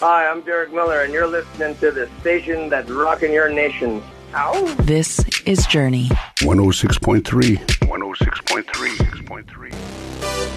Hi, I'm Derek Miller, and you're listening to the station that's rocking your nation. Ow! This is Journey. 106.3. 106.3.